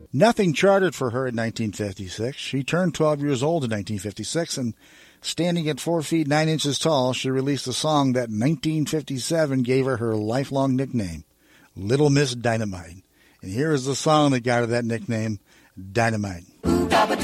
Nothing charted for her in 1956. She turned 12 years old in 1956, and standing at 4 feet 9 inches tall, she released a song that in 1957 gave her lifelong nickname, Little Miss Dynamite. And here is the song that got her that nickname, Dynamite.